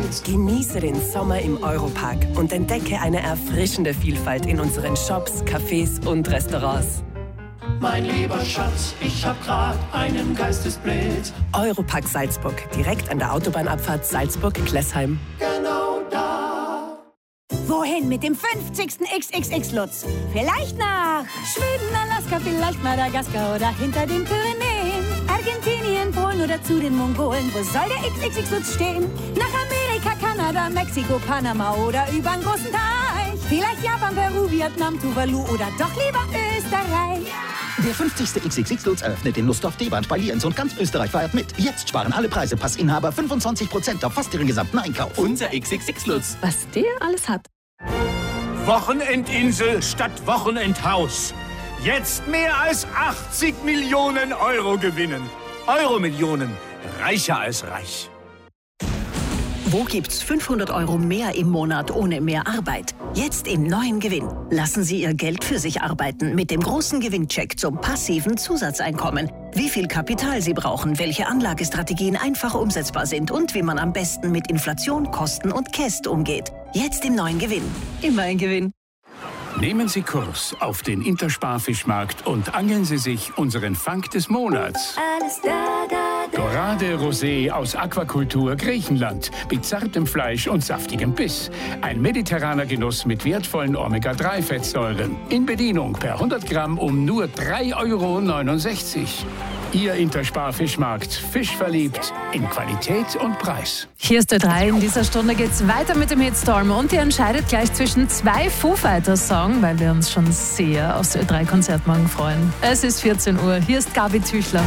Genieße den Sommer im Europark und entdecke eine erfrischende Vielfalt in unseren Shops, Cafés und Restaurants. Mein lieber Schatz, ich hab grad einen Geistesblitz. Europark Salzburg, direkt an der Autobahnabfahrt Salzburg-Klessheim. Genau da. Wohin mit dem 50. XXX-Lutz? Vielleicht nach Schweden, Alaska, vielleicht Madagaskar oder hinter den Pyrenäen. Argentinien, Polen oder zu den Mongolen. Wo soll der XXX-Lutz stehen? Nach Amerika, Kanada, Mexiko, Panama oder übern großen Teich. Vielleicht Japan, Peru, Vietnam, Tuvalu oder doch lieber Österreich. Der 50. XXX-Lutz eröffnet in Nussdorf-Deband bei Lienz und ganz Österreich feiert mit. Jetzt sparen alle Preisepassinhaber 25% auf fast ihren gesamten Einkauf. Unser XXX-Lutz. Was der alles hat. Wochenendinsel statt Wochenendhaus. Jetzt mehr als 80 Millionen Euro gewinnen. Euro-Millionen. Reicher als reich. Wo gibt's 500 Euro mehr im Monat ohne mehr Arbeit? Jetzt im neuen Gewinn. Lassen Sie Ihr Geld für sich arbeiten mit dem großen Gewinncheck zum passiven Zusatzeinkommen. Wie viel Kapital Sie brauchen, welche Anlagestrategien einfach umsetzbar sind und wie man am besten mit Inflation, Kosten und Käst umgeht. Jetzt im neuen Gewinn. Immer ein Gewinn. Nehmen Sie Kurs auf den Intersparfischmarkt und angeln Sie sich unseren Fang des Monats. Alles da, da, da. Dorade Rosé aus Aquakultur Griechenland mit zartem Fleisch und saftigem Biss. Ein mediterraner Genuss mit wertvollen Omega-3-Fettsäuren. In Bedienung per 100 Gramm um nur 3,69 €. Ihr Intersparfischmarkt. Fischverliebt in Qualität und Preis. Hier ist Ö3. In dieser Stunde geht's weiter mit dem Hitstorm und ihr entscheidet gleich zwischen 2 Foo Fighters Songs, weil wir uns schon sehr aufs Ö3-Konzert morgen freuen. Es ist 14 Uhr. Hier ist Gabi Tüchler.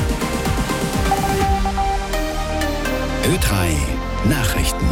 Ö3 Nachrichten.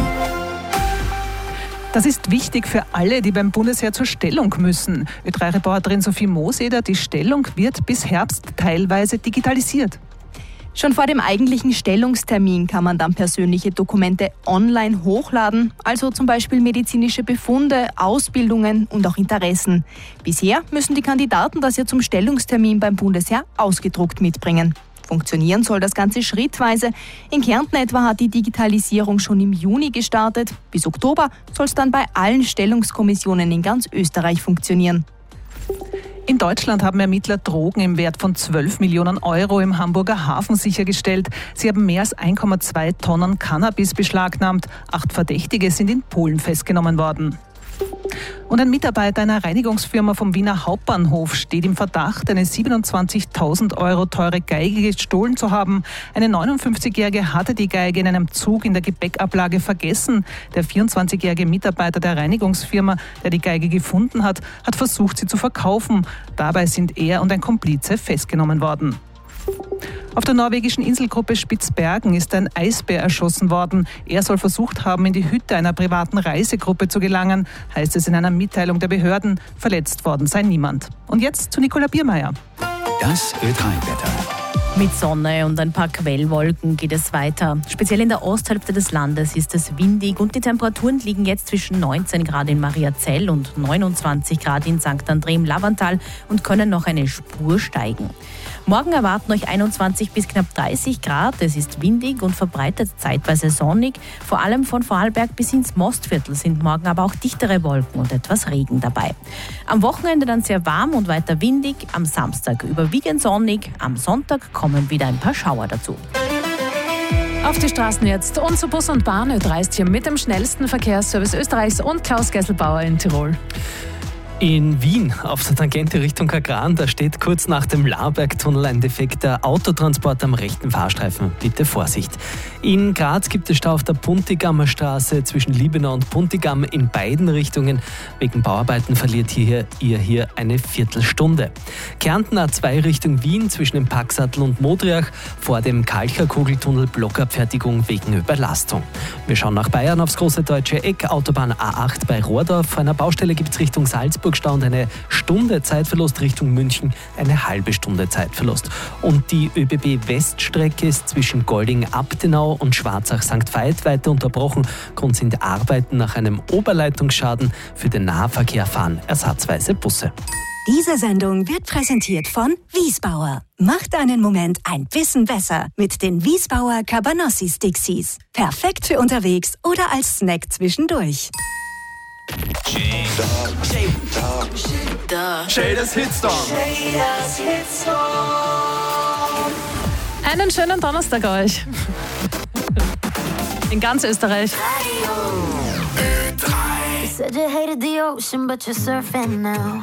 Das ist wichtig für alle, die beim Bundesheer zur Stellung müssen. Ö3-Reporterin Sophie Mooseder, die Stellung wird bis Herbst teilweise digitalisiert. Schon vor dem eigentlichen Stellungstermin kann man dann persönliche Dokumente online hochladen, also zum Beispiel medizinische Befunde, Ausbildungen und auch Interessen. Bisher müssen die Kandidaten das ja zum Stellungstermin beim Bundesheer ausgedruckt mitbringen. Funktionieren soll das Ganze schrittweise. In Kärnten etwa hat die Digitalisierung schon im Juni gestartet. Bis Oktober soll es dann bei allen Stellungskommissionen in ganz Österreich funktionieren. In Deutschland haben Ermittler Drogen im Wert von 12 Millionen Euro im Hamburger Hafen sichergestellt. Sie haben mehr als 1,2 Tonnen Cannabis beschlagnahmt. 8 Verdächtige sind in Polen festgenommen worden. Und ein Mitarbeiter einer Reinigungsfirma vom Wiener Hauptbahnhof steht im Verdacht, eine 27.000 Euro teure Geige gestohlen zu haben. Eine 59-Jährige hatte die Geige in einem Zug in der Gepäckablage vergessen. Der 24-jährige Mitarbeiter der Reinigungsfirma, der die Geige gefunden hat, hat versucht, sie zu verkaufen. Dabei sind er und ein Komplize festgenommen worden. Auf der norwegischen Inselgruppe Spitzbergen ist ein Eisbär erschossen worden. Er soll versucht haben, in die Hütte einer privaten Reisegruppe zu gelangen, heißt es in einer Mitteilung der Behörden. Verletzt worden sei niemand. Und jetzt zu Nicola Biermeier. Das Ö3-Wetter. Mit Sonne und ein paar Quellwolken geht es weiter. Speziell in der Osthälfte des Landes ist es windig und die Temperaturen liegen jetzt zwischen 19 Grad in Mariazell und 29 Grad in St. André im Lavantal und können noch eine Spur steigen. Morgen erwarten euch 21 bis knapp 30 Grad. Es ist windig und verbreitet zeitweise sonnig. Vor allem von Vorarlberg bis ins Mostviertel sind morgen aber auch dichtere Wolken und etwas Regen dabei. Am Wochenende dann sehr warm und weiter windig. Am Samstag überwiegend sonnig. Am Sonntag kommen wieder ein paar Schauer dazu. Auf die Straßen jetzt und zu Bus und Bahn. Ö3 ist hier mit dem schnellsten Verkehrsservice Österreichs und Klaus Gesselbauer in Tirol. In Wien auf der Tangente Richtung Kagran, da steht kurz nach dem Laarbergtunnel ein defekter Autotransport am rechten Fahrstreifen. Bitte Vorsicht. In Graz gibt es Stau auf der Puntigammer Straße zwischen Liebenau und Puntigam in beiden Richtungen. Wegen Bauarbeiten verliert ihr hier eine Viertelstunde. Kärnten A2 Richtung Wien zwischen dem Packsattel und Modriach vor dem Kalcher-Kugeltunnel Blockabfertigung wegen Überlastung. Wir schauen nach Bayern aufs große deutsche Eck. Autobahn A8 bei Rohrdorf. Vor einer Baustelle gibt es Richtung Salzburg Stau und eine Stunde Zeitverlust, Richtung München eine halbe Stunde Zeitverlust. Und die ÖBB-Weststrecke ist zwischen Golding-Abtenau und Schwarzach-St. Veit weiter unterbrochen. Grund sind Arbeiten nach einem Oberleitungsschaden. Für den Nahverkehr fahren ersatzweise Busse. Diese Sendung wird präsentiert von Wiesbauer. Macht einen Moment ein bisschen besser mit den Wiesbauer Cabanossi Stixies. Perfekt für unterwegs oder als Snack zwischendurch. Shaders Hitstorm. Einen schönen Donnerstag euch. In ganz Österreich. Said you hated the ocean, but you're surfing now.